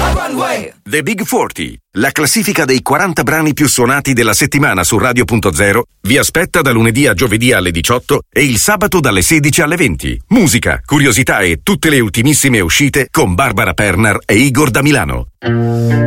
The Big 40, la classifica dei 40 brani più suonati della settimana su Radio.0, vi aspetta da lunedì a giovedì alle 18 e il sabato dalle 16 alle 20. Musica, curiosità e tutte le ultimissime uscite con Barbara Pernar e Igor da Milano.